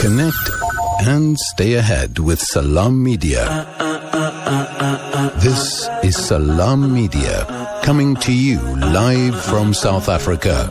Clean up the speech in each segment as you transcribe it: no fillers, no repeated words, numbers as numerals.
Connect and stay ahead with Salam Media. This is Salam Media, coming to you live from South Africa.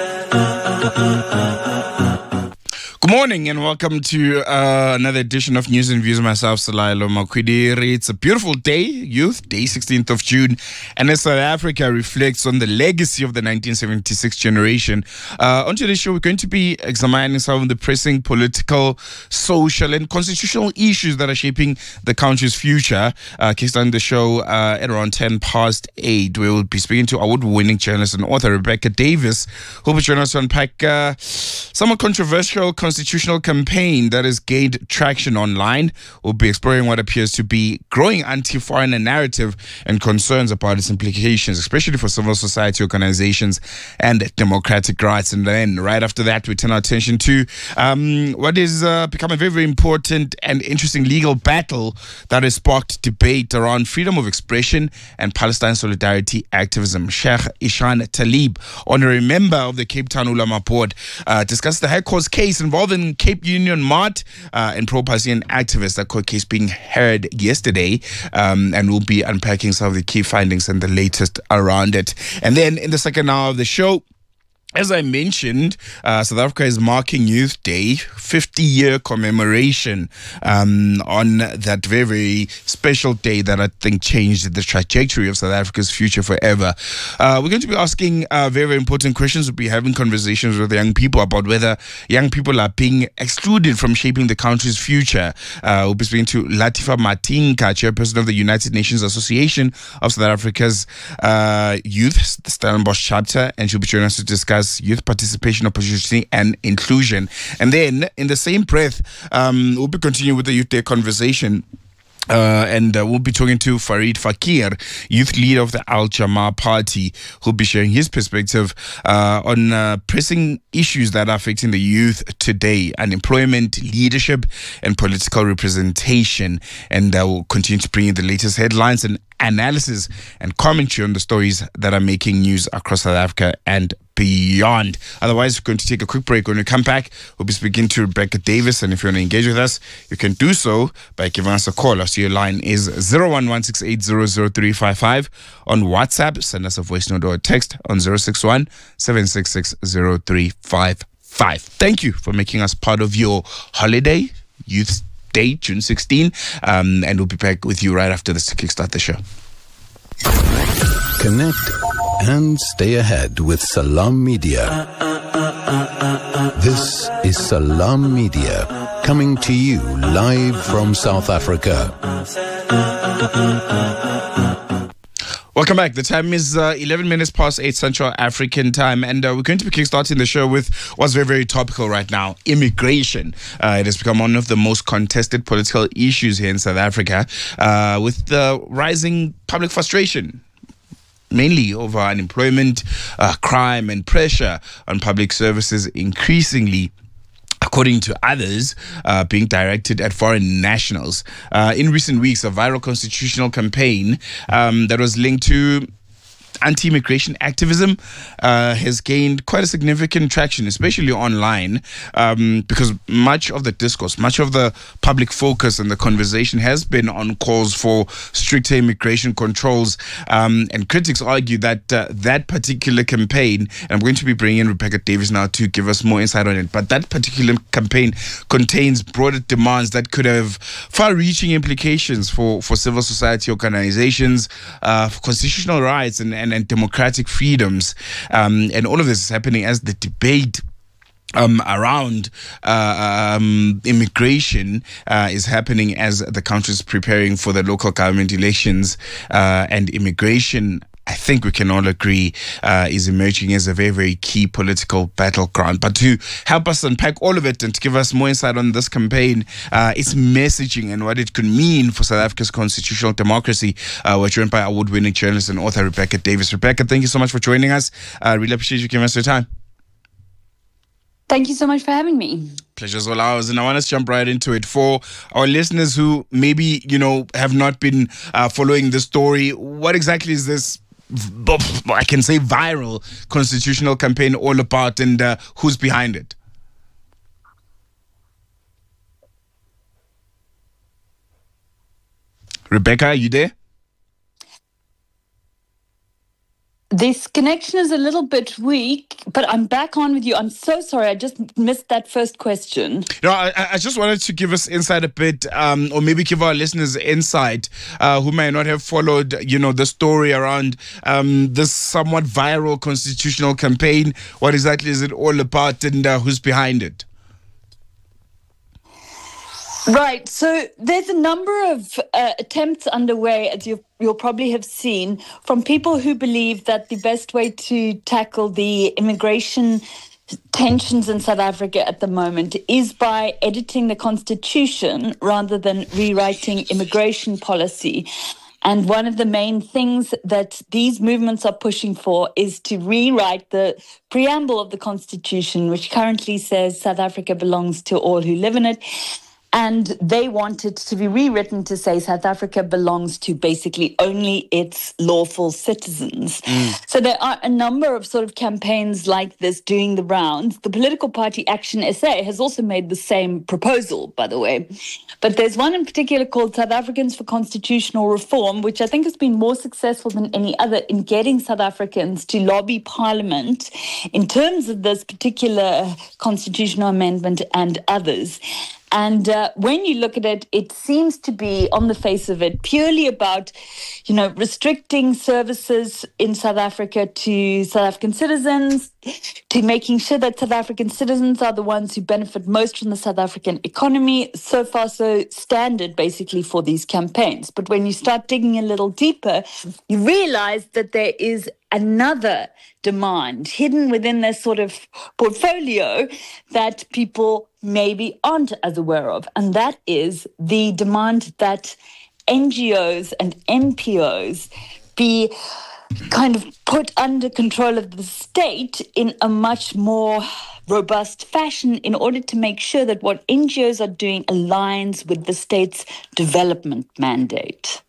Good morning and welcome to another edition of News and Views. Myself, Salailo Makwidiri. It's a beautiful day, Youth Day, 16th of June. And as South Africa reflects on the legacy of the 1976 generation, on today's show, we're going to be examining some of the pressing political, social, and constitutional issues that are shaping the country's future. Kickstarting the show at around 8:10. We will be speaking to award-winning journalist and author Rebecca Davis, who will be joining us to unpack somewhat controversial constitutional campaign that has gained traction online. We'll be exploring what appears to be growing anti-foreigner narrative and concerns about its implications, especially for civil society organizations and democratic rights. And then right after that, we turn our attention to what is become a very, very important and interesting legal battle that has sparked debate around freedom of expression and Palestine solidarity activism. Sheikh Ishaan Talib, honorary member of the Cape Town Ulama Board, discussed the High Court's case involving Cape Union Mart and pro-Palestinian activists. That court case being heard yesterday, and we'll be unpacking some of the key findings and the latest around it. And then in the second hour of the show, as I mentioned, South Africa is marking Youth Day, 50-year commemoration on that very, very special day that I think changed the trajectory of South Africa's future forever. We're going to be asking very, very important questions. We'll be having conversations with young people about whether young people are being excluded from shaping the country's future. We'll be speaking to Latifa Matinka, chairperson of the United Nations Association of South Africa's Youth, the Stellenbosch chapter, and she'll be joining us to discuss youth participation, opportunity, and inclusion. And then, in the same breath, we'll be continuing with the Youth Day conversation. And we'll be talking to Farid Fakir, youth leader of the Al Jamaa Party, who'll be sharing his perspective on pressing issues that are affecting the youth today: unemployment, leadership, and political representation. And we'll continue to bring you the latest headlines and analysis and commentary on the stories that are making news across South Africa and beyond. Otherwise, we're going to take a quick break. When we come back, we'll be speaking to Rebecca Davis, and if you want to engage with us, you can do so by giving us a call. Our studio line is 01168000355. On WhatsApp, send us a voice note or a text on 061-766-0355. Thank you for making us part of your holiday, Youth Day, June 16, and we'll be back with you right after this to kickstart the show. Connect and stay ahead with Salam Media. This is Salam Media, coming to you live from South Africa. Welcome back. The time is 11 minutes past 8 Central African time, and we're going to be kickstarting the show with what's very, very topical right now: immigration. It has become one of the most contested political issues here in South Africa, with the rising public frustration, mainly over unemployment, crime, and pressure on public services, increasingly, according to others, being directed at foreign nationals. In recent weeks, a viral constitutional campaign that was linked to anti-immigration activism has gained quite a significant traction, especially online, because much of the discourse, much of the public focus and the conversation has been on calls for stricter immigration controls, and critics argue that that particular campaign, and I'm going to be bringing in Rebecca Davis now to give us more insight on it, but that particular campaign contains broader demands that could have far-reaching implications for civil society organizations, for constitutional rights and democratic freedoms, and all of this is happening as the debate around immigration is happening as the country is preparing for the local government elections, and immigration, I think we can all agree, is emerging as a very, very key political battleground. But to help us unpack all of it and to give us more insight on this campaign, its messaging and what it could mean for South Africa's constitutional democracy, we're joined by award-winning journalist and author Rebecca Davis. Rebecca, thank you so much for joining us. Really appreciate you giving us your time. Thank you so much for having me. Pleasure's all ours. And I want us to jump right into it. For our listeners who maybe, have not been following the story, what exactly is this, I can say, viral constitutional campaign all about, and who's behind it? Rebecca, are you there? This connection is a little bit weak, but I'm back on with you. I'm so sorry. I just missed that first question. No, I just wanted to give us insight a bit, or maybe give our listeners insight who may not have followed, the story around this somewhat viral constitutional campaign. What exactly is it all about, and who's behind it? Right. So there's a number of attempts underway, as you'll probably have seen, from people who believe that the best way to tackle the immigration tensions in South Africa at the moment is by editing the constitution rather than rewriting immigration policy. And one of the main things that these movements are pushing for is to rewrite the preamble of the constitution, which currently says South Africa belongs to all who live in it. And they want it to be rewritten to say South Africa belongs to basically only its lawful citizens. So there are a number of sort of campaigns like this doing the rounds. The political party Action SA has also made the same proposal, by the way. But there's one in particular called South Africans for Constitutional Reform, which I think has been more successful than any other in getting South Africans to lobby Parliament in terms of this particular constitutional amendment and others. And when you look at it, it seems to be, on the face of it, purely about, restricting services in South Africa to South African citizens, to making sure that South African citizens are the ones who benefit most from the South African economy. So far, so standard, basically, for these campaigns. But when you start digging a little deeper, you realize that there is another demand hidden within this sort of portfolio that people maybe aren't as aware of. And that is the demand that NGOs and NPOs be kind of put under control of the state in a much more robust fashion in order to make sure that what NGOs are doing aligns with the state's development mandate.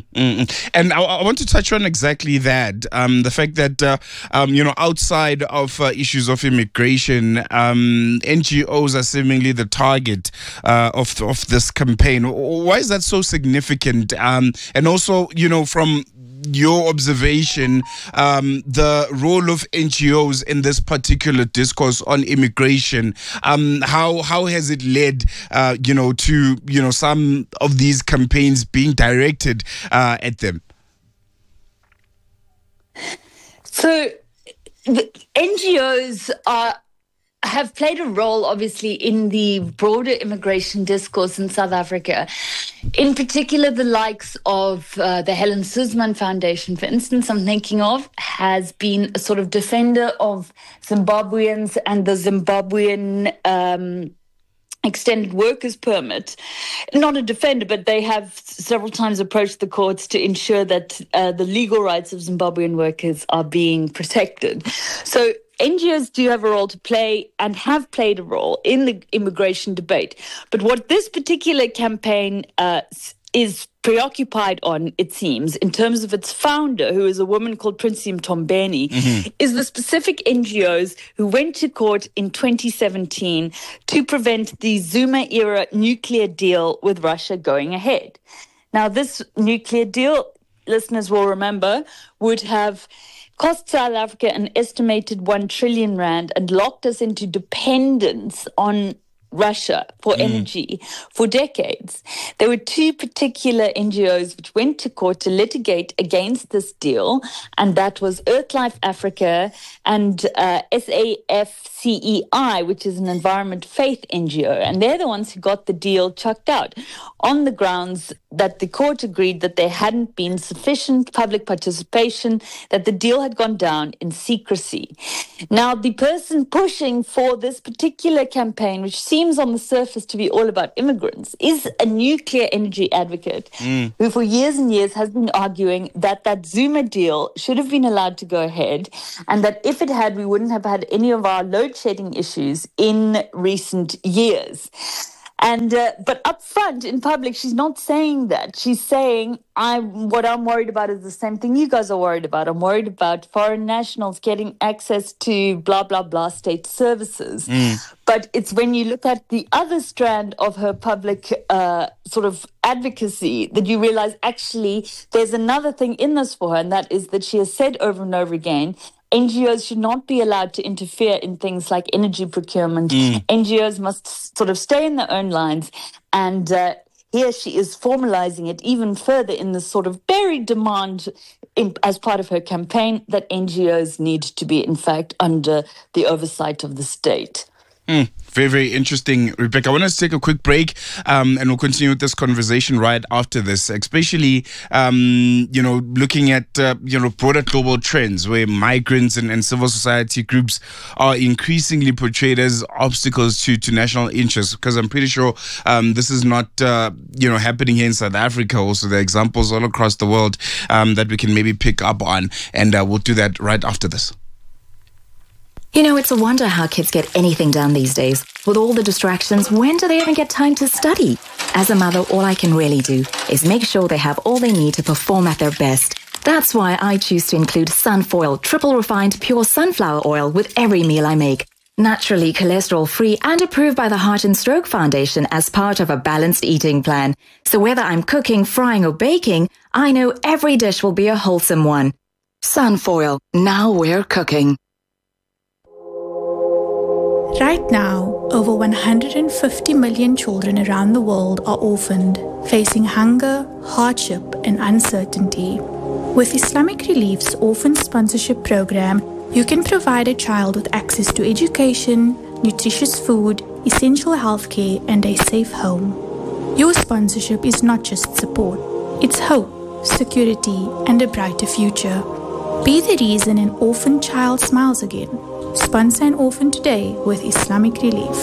And I want to touch on exactly that. The fact that, outside of issues of immigration, NGOs are seemingly the target of this campaign. Why is that so significant? And also, from your observation, the role of NGOs in this particular discourse on immigration, how has it led, to, some of these campaigns being directed at them? So the NGOs have played a role, obviously, in the broader immigration discourse in South Africa. In particular, the likes of the Helen Suzman Foundation, for instance, I'm thinking of, has been a sort of defender of Zimbabweans and the Zimbabwean extended workers permit. Not a defender, but they have several times approached the courts to ensure that the legal rights of Zimbabwean workers are being protected. So NGOs do have a role to play and have played a role in the immigration debate. But what this particular campaign is preoccupied on, it seems, in terms of its founder, who is a woman called Princey Mtombeni, is the specific NGOs who went to court in 2017 to prevent the Zuma-era nuclear deal with Russia going ahead. Now, this nuclear deal, listeners will remember, would have cost South Africa an estimated 1 trillion rand and locked us into dependence on Russia for energy for decades. There were two particular NGOs which went to court to litigate against this deal, and that was Earthlife Africa and SAFCEI, which is an environment faith NGO. And they're the ones who got the deal chucked out on the grounds that the court agreed that there hadn't been sufficient public participation, that the deal had gone down in secrecy. Now, the person pushing for this particular campaign, which seems on the surface to be all about immigrants, is a nuclear energy advocate who for years and years has been arguing that that Zuma deal should have been allowed to go ahead, and that if it had, we wouldn't have had any of our load shedding issues in recent years. And but up front in public, she's not saying that. She's saying, what I'm worried about is the same thing you guys are worried about. I'm worried about foreign nationals getting access to blah, blah, blah state services. But it's when you look at the other strand of her public sort of advocacy that you realize actually there's another thing in this for her, and that is that she has said over and over again, NGOs should not be allowed to interfere in things like energy procurement. NGOs must sort of stay in their own lines. And here she is formalizing it even further in this sort of buried demand as part of her campaign that NGOs need to be, in fact, under the oversight of the state. Very, very interesting, Rebecca. I want us to take a quick break and we'll continue with this conversation right after this, especially, looking at, broader global trends where migrants and civil society groups are increasingly portrayed as obstacles to national interests, because I'm pretty sure this is not, happening here in South Africa. Also, there are examples all across the world that we can maybe pick up on, and we'll do that right after this. You know, it's a wonder how kids get anything done these days. With all the distractions, when do they even get time to study? As a mother, all I can really do is make sure they have all they need to perform at their best. That's why I choose to include Sunfoil, triple refined pure sunflower oil with every meal I make. Naturally cholesterol-free and approved by the Heart and Stroke Foundation as part of a balanced eating plan. So whether I'm cooking, frying or baking, I know every dish will be a wholesome one. Sunfoil, now we're cooking. Right now, over 150 million children around the world are orphaned, facing hunger, hardship, and uncertainty. With Islamic Relief's Orphan Sponsorship Program, you can provide a child with access to education, nutritious food, essential healthcare, and a safe home. Your sponsorship is not just support, it's hope, security, and a brighter future. Be the reason an orphan child smiles again. Sponsor an orphan today with Islamic Relief.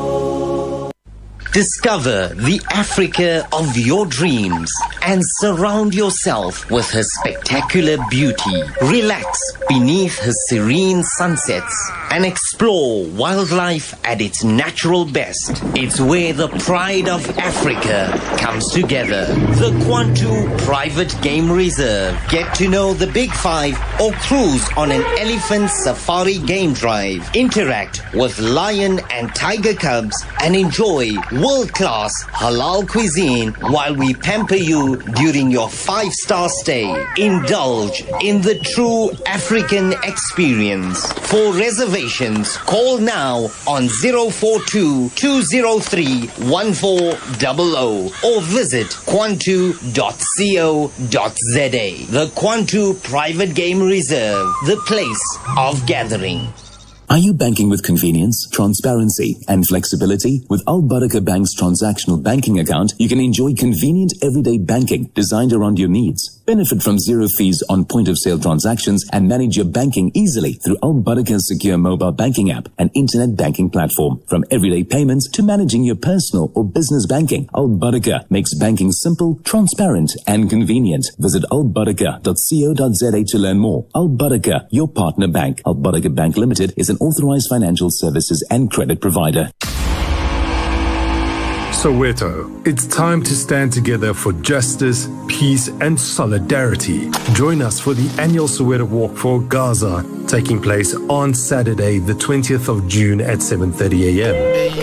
Discover the Africa of your dreams and surround yourself with her spectacular beauty. Relax beneath her serene sunsets and explore wildlife at its natural best. It's where the pride of Africa comes together. The Kwantu Private Game Reserve. Get to know the Big Five or cruise on an elephant safari game drive. Interact with lion and tiger cubs and enjoy world-class halal cuisine while we pamper you during your 5-star stay. Indulge in the true African experience. For reservations, call now on 042-203-1400 or visit kwantu.co.za. The Kwantu Private Game Reserve, the place of gathering. Are you banking with convenience, transparency, and flexibility? With Al Barakah Bank's transactional banking account, you can enjoy convenient everyday banking designed around your needs. Benefit from zero fees on point-of-sale transactions and manage your banking easily through Al Barakah's secure mobile banking app and internet banking platform. From everyday payments to managing your personal or business banking, Al Barakah makes banking simple, transparent, and convenient. Visit albarakah.co.za to learn more. Al Barakah, your partner bank. Al Barakah Bank Limited is an authorized financial services and credit provider. Soweto, it's time to stand together for justice, peace, and solidarity. Join us for the annual Soweto Walk for Gaza, taking place on Saturday, the 20th of June at 7:30 a.m.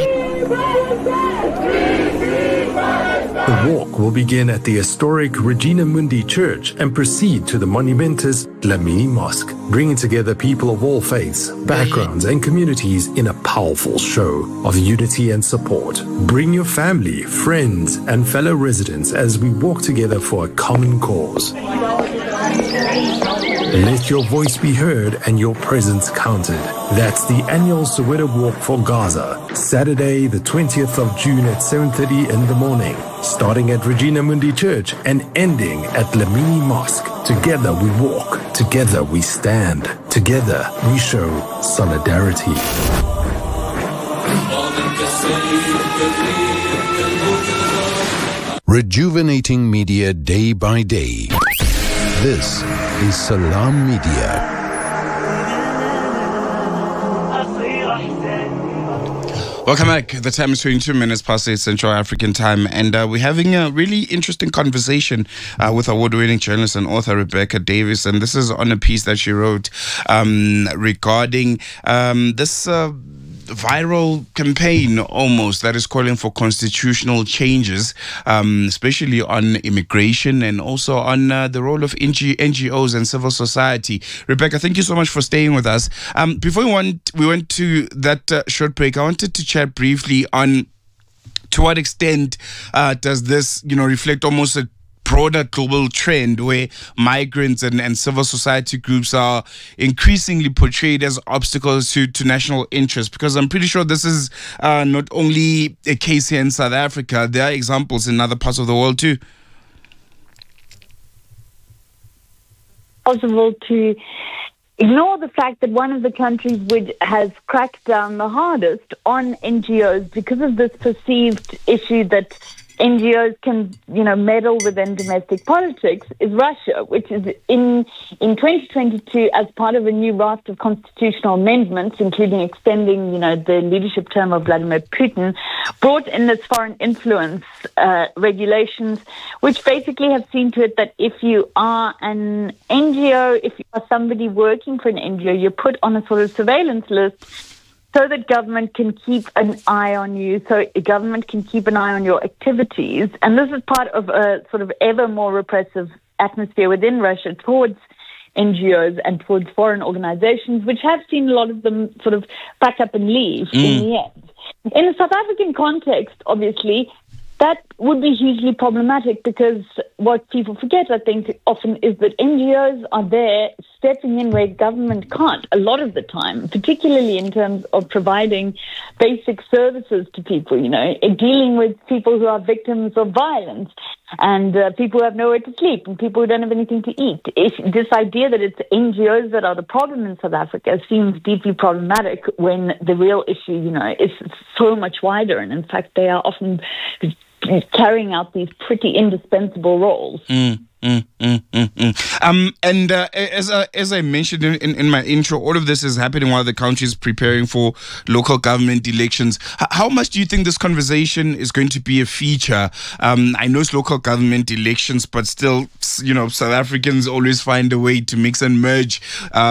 The walk will begin at the historic Regina Mundi Church and proceed to the monumentous Dlamini Mosque, bringing together people of all faiths, backgrounds, and communities in a powerful show of unity and support. Bring your family, friends, and fellow residents as we walk together for a common cause. Let your voice be heard and your presence counted. That's the annual Soweto Walk for Gaza, Saturday the 20th of June at 7:30 in the morning, starting at Regina Mundi Church and ending at Dlamini Mosque. Together we walk, together we stand, together we show solidarity. Rejuvenating media day by day. This is Salam Media. Welcome back. The time is 22 minutes past 8 Central African time, and we're having a really interesting conversation with award-winning journalist and author Rebecca Davis, and this is on a piece that she wrote regarding this viral campaign almost that is calling for constitutional changes, especially on immigration and also on the role of NGOs and civil society. Rebecca, thank you so much for staying with us. Before we went to that short break, I wanted to chat briefly on to what extent does this, reflect almost a broader global trend where migrants and civil society groups are increasingly portrayed as obstacles to national interest? Because I'm pretty sure this is not only a case here in South Africa. There are examples in other parts of the world too. Possible to ignore the fact that one of the countries which has cracked down the hardest on NGOs because of this perceived issue that NGOs can, meddle within domestic politics is Russia, which is in 2022, as part of a new raft of constitutional amendments, including extending, the leadership term of Vladimir Putin, brought in this foreign influence regulations, which basically have seen to it that if you are an NGO, if you are somebody working for an NGO, you're put on a sort of surveillance list, so that government can keep an eye on you, so government can keep an eye on your activities. And this is part of a sort of ever more repressive atmosphere within Russia towards NGOs and towards foreign organizations, which have seen a lot of them sort of pack up and leave in the end. In a South African context, obviously, that would be hugely problematic because what people forget, I think, often is that NGOs are there stepping in where government can't a lot of the time, particularly in terms of providing basic services to people, dealing with people who are victims of violence and people who have nowhere to sleep and people who don't have anything to eat. This idea that it's NGOs that are the problem in South Africa seems deeply problematic when the real issue, is so much wider. And in fact, they are often carrying out these pretty indispensable roles. And as I mentioned in my intro, all of this is happening while the country is preparing for local government elections. How much do you think this conversation is going to be a feature? I know it's local government elections, but still, South Africans always find a way to mix and merge,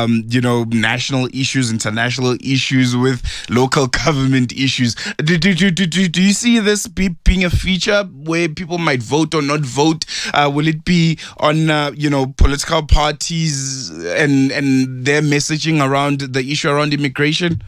national issues, international issues with local government issues. Do you see this being a feature where people might vote or not vote? Will it be on political parties and their messaging around the issue around immigration?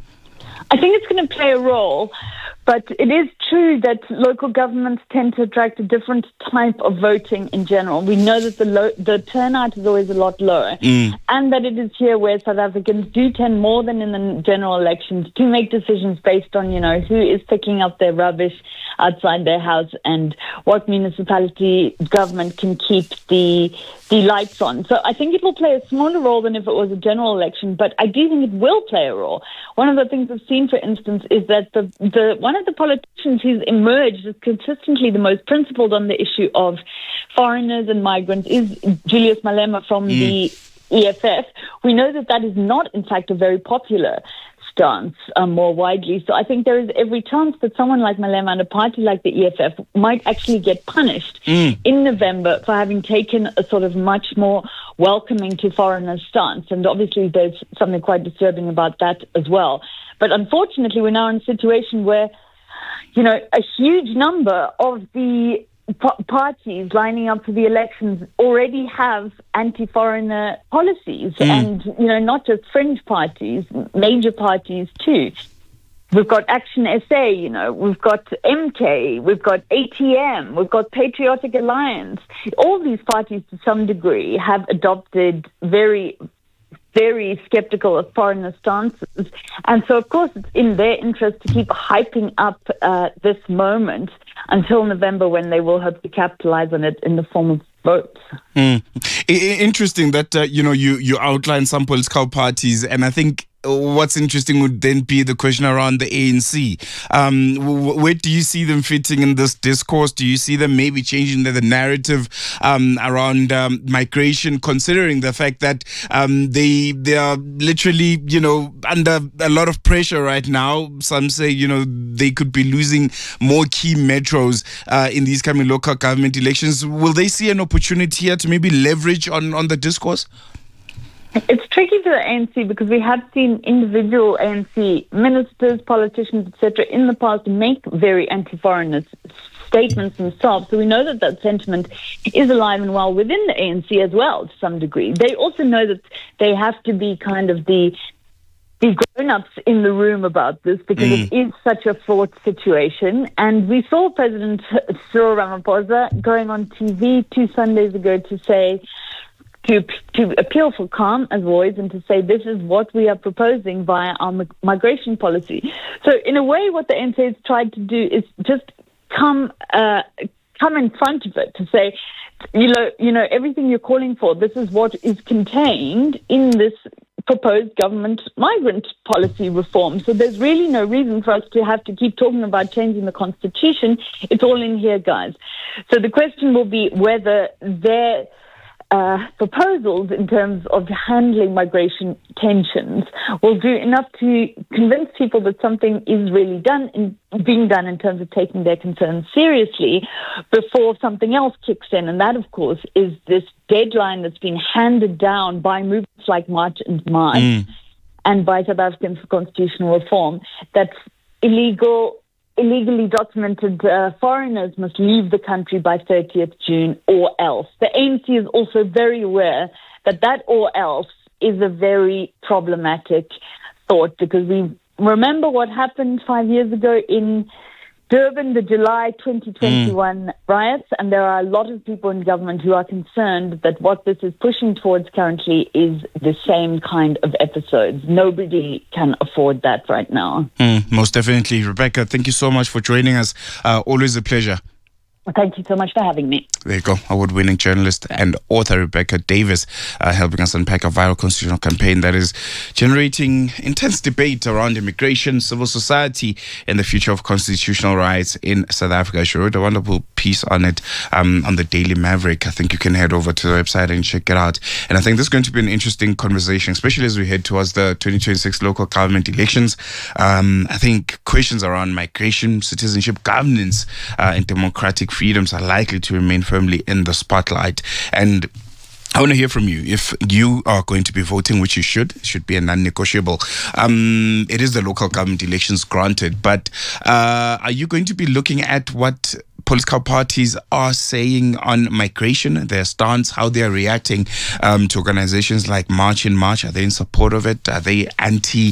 I think it's going to play a role, but it is true that local governments tend to attract a different type of voting in general. We know that the turnout is always a lot lower, and that it is here where South Africans do tend more than in the general elections to make decisions based on, who is picking up their rubbish outside their house and what municipality government can keep the lights on. So I think it will play a smaller role than if it was a general election, but I do think it will play a role. One of the things I've seen, for instance, is that one of the politicians who's emerged as consistently the most principled on the issue of foreigners and migrants is Julius Malema from the EFF. We know that is not, in fact, a very popular stance more widely. So I think there is every chance that someone like Malema and a party like the EFF might actually get punished in November for having taken a sort of much more welcoming to foreigners stance. And obviously there's something quite disturbing about that as well. But unfortunately, we're now in a situation where, a huge number of the parties lining up for the elections already have anti-foreigner policies and, not just fringe parties, major parties too. We've got Action SA, we've got MK, we've got ATM, we've got Patriotic Alliance. All these parties to some degree have adopted very skeptical of foreigner stances. And so, of course, it's in their interest to keep hyping up this moment until November, when they will hope to capitalize on it in the form of votes. Interesting that, you outline some political parties, and I think what's interesting would then be the question around the ANC. Where do you see them fitting in this discourse? Do you see them maybe changing the narrative around migration, considering the fact that they are literally, under a lot of pressure right now? Some say, they could be losing more key metros in these coming local government elections. Will they see an opportunity here to maybe leverage on the discourse? It's tricky for the ANC because we have seen individual ANC ministers, politicians, etc., in the past make very anti-foreigners statements themselves. So we know that sentiment is alive and well within the ANC as well, to some degree. They also know that they have to be kind of the grown-ups in the room about this because it is such a fraught situation. And we saw President Cyril Ramaphosa going on TV 2 Sundays ago to say, to appeal for calm as always, and to say this is what we are proposing via our migration policy. So in a way, what the ANC has tried to do is just come in front of it to say, everything you're calling for, this is what is contained in this proposed government migrant policy reform. So there's really no reason for us to have to keep talking about changing the constitution. It's all in here, guys. So the question will be whether their proposals in terms of handling migration tensions will do enough to convince people that something is really being done in terms of taking their concerns seriously before something else kicks in. And that, of course, is this deadline that's been handed down by movements like March and March and by South Africans for Constitutional Reform, that illegally documented foreigners must leave the country by 30th June or else. The ANC is also very aware that or else is a very problematic thought, because we remember what happened 5 years ago in Durban, the July 2021 riots, and there are a lot of people in government who are concerned that what this is pushing towards currently is the same kind of episodes. Nobody can afford that right now. Most definitely. Rebecca, thank you so much for joining us. Always a pleasure. Thank you so much for having me. There you go. Award-winning journalist and author Rebecca Davis helping us unpack a viral constitutional campaign that is generating intense debate around immigration, civil society, and the future of constitutional rights in South Africa. She wrote a wonderful piece on it on the Daily Maverick. I think you can head over to the website and check it out. And I think this is going to be an interesting conversation, especially as we head towards the 2026 local government elections. I think questions around migration, citizenship, governance, and democratic freedoms are likely to remain firmly in the spotlight. And I want to hear from you. If you are going to be voting, which you should be a non-negotiable. It is the local government elections, granted, but are you going to be looking at what political parties are saying on migration, their stance, how they are reacting to organizations like March in March? Are they in support of it? Are they anti,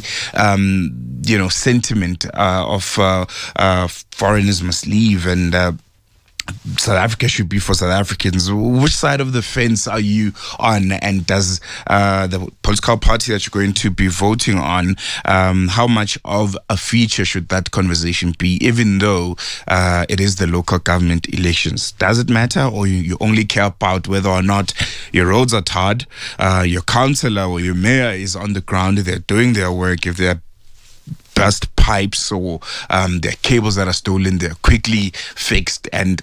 sentiment of foreigners must leave and South Africa should be for South Africans? Which side of the fence are you on? And does the political party that you're going to be voting on, how much of a feature should that conversation be, even though it is the local government elections? Does it matter, or you only care about whether or not your roads are tarred, your councillor or your mayor is on the ground, they're doing their work? If they're burst pipes or there are cables that are stolen, they're quickly fixed, and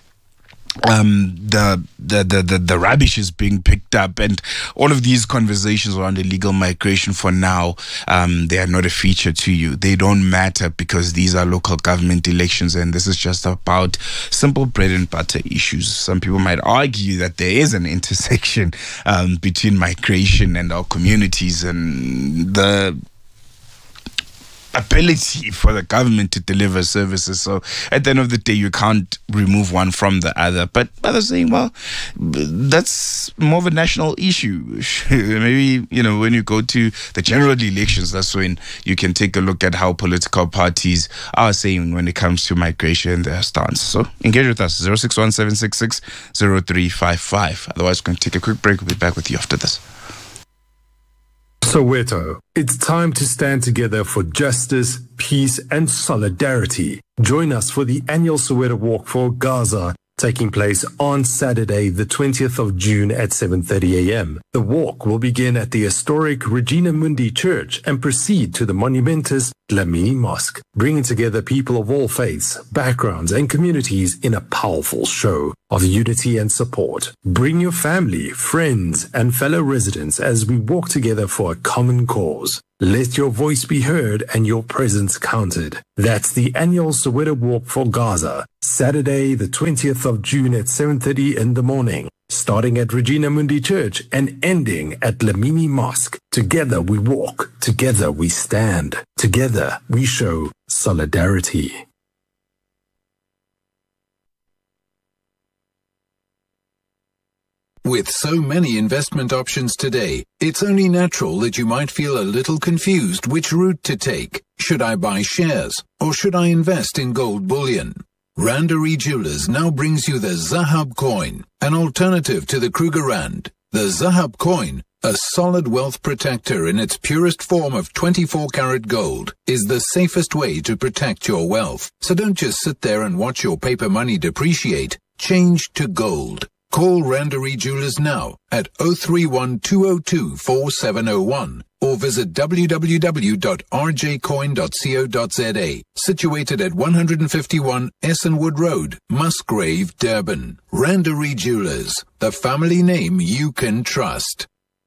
the rubbish is being picked up, and all of these conversations around illegal migration, for now, they are not a feature to you. They don't matter because these are local government elections, and this is just about simple bread and butter issues. Some people might argue that there is an intersection between migration and our communities and the ability for the government to deliver services. So at the end of the day, you can't remove one from the other. But others saying, well, that's more of a national issue. Maybe, when you go to the general elections, that's when you can take a look at how political parties are saying when it comes to migration and their stance. So engage with us, 061-766-0355. Otherwise, we're going to take a quick break. We'll be back with you after this. Soweto, it's time to stand together for justice, peace, and solidarity. Join us for the annual Soweto Walk for Gaza, taking place on Saturday, the 20th of June at 7:30 a.m. The walk will begin at the historic Regina Mundi Church and proceed to the monumentous Dlamini Mosque, bringing together people of all faiths, backgrounds and communities in a powerful show of unity and support. Bring your family, friends and fellow residents as we walk together for a common cause. Let your voice be heard and your presence counted. That's the annual Soweto Walk for Gaza, Saturday the 20th of June at 7:30 in the morning, starting at Regina Mundi Church and ending at Dlamini Mosque. Together we walk, together we stand, together we show solidarity. With so many investment options today, it's only natural that you might feel a little confused which route to take. Should I buy shares or should I invest in gold bullion? Randery Jewelers now brings you the Zahab coin, an alternative to the Kruger Rand. The Zahab coin, a solid wealth protector in its purest form of 24-karat gold, is the safest way to protect your wealth. So don't just sit there and watch your paper money depreciate. Change to gold. Call Randery Jewelers now at 031-202-4701 or visit www.rjcoin.co.za, situated at 151 Essenwood Road, Musgrave, Durban. Randery Jewelers, the family name you can trust.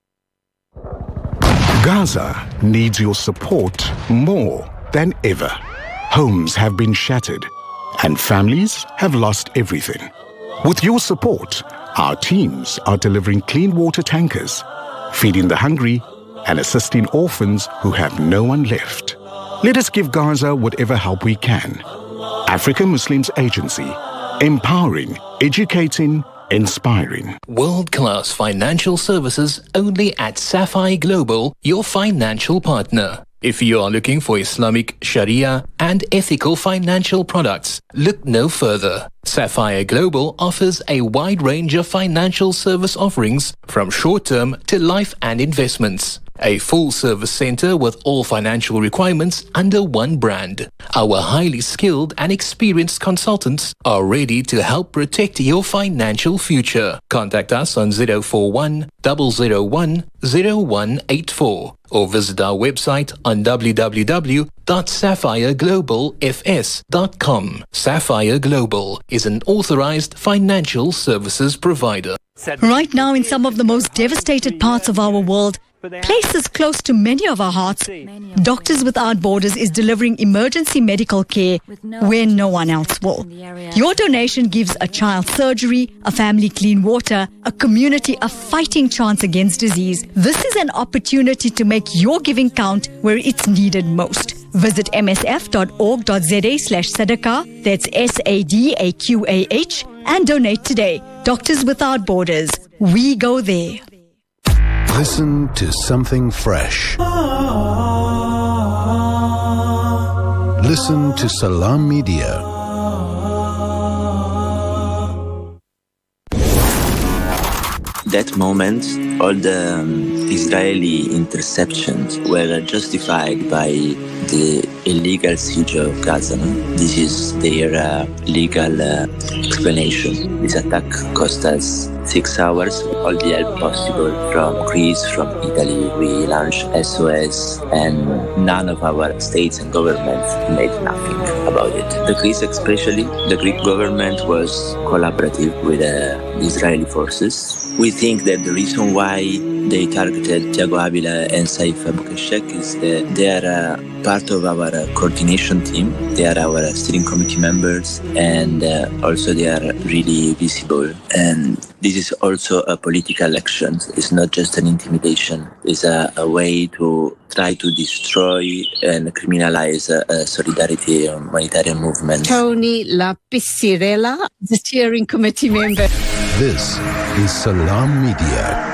Gaza needs your support more than ever. Homes have been shattered and families have lost everything. With your support, our teams are delivering clean water tankers, feeding the hungry, and assisting orphans who have no one left. Let us give Gaza whatever help we can. African Muslims Agency, empowering, educating, inspiring. World-class financial services only at Sapphire Global, your financial partner. If you are looking for Islamic, Sharia and ethical financial products, look no further. Sapphire Global offers a wide range of financial service offerings from short-term to life and investments. A full-service center with all financial requirements under one brand. Our highly skilled and experienced consultants are ready to help protect your financial future. Contact us on 041 001 0184 or visit our website on www.sapphireglobalfs.com. Sapphire Global is an authorized financial services provider. Right now, in some of the most devastated parts of our world, places close to many of our hearts, Doctors Without Borders is delivering emergency medical care where no one else will. Your donation gives a child surgery, a family clean water, a community a fighting chance against disease. This is an opportunity to make your giving count where it's needed most. Visit msf.org.za/sadaqah, that's SADAQAH, and donate today. Doctors Without Borders, we go there. Listen to something fresh. Listen to Salam Media. That moment, all the Israeli interceptions were justified by the illegal siege of Gaza. This is their legal explanation. This attack cost us 6 hours, all the help possible from Greece, from Italy. We launched SOS and none of our states and governments made nothing about it. The Greece especially, the Greek government was collaborative with the Israeli forces. We think that the reason why they targeted Thiago Avila and Saif Abukashek is that they are part of our coordination team. They are our steering committee members and also they are really visible. And this is also a political action. It's not just an intimidation. It's a way to try to destroy and criminalize a solidarity humanitarian movement. Tony Lapisirela, the steering committee member. This is Salam Media.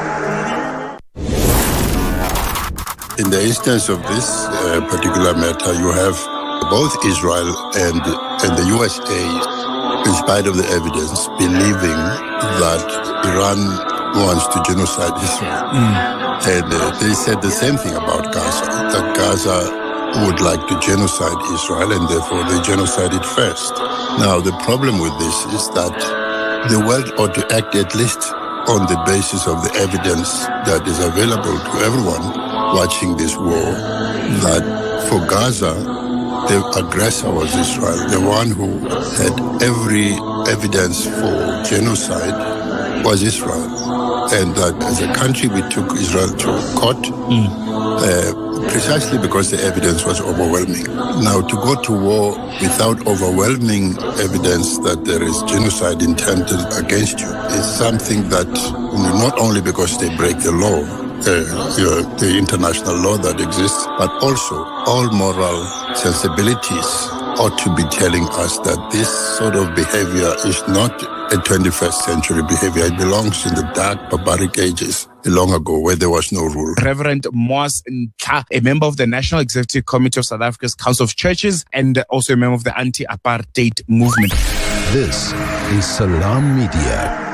In the instance of this particular matter, you have both Israel and the USA, in spite of the evidence, believing that Iran wants to genocide Israel. And they said the same thing about Gaza, that Gaza would like to genocide Israel and therefore they genocided first. Now, the problem with this is that the world ought to act at least on the basis of the evidence that is available to everyone watching this war, that for Gaza, the aggressor was Israel. The one who had every evidence for genocide was Israel. And that as a country, we took Israel to court precisely because the evidence was overwhelming. Now, to go to war without overwhelming evidence that there is genocide intended against you is something that, not only because they break the law, the international law that exists, but also all moral sensibilities ought to be telling us that this sort of behavior is not a 21st century behavior. It belongs in the dark barbaric ages long ago where there was no rule. Reverend Moas Ntla, a member of the National Executive Committee of South Africa's Council of Churches and also a member of the anti-apartheid movement. This is Salam Media.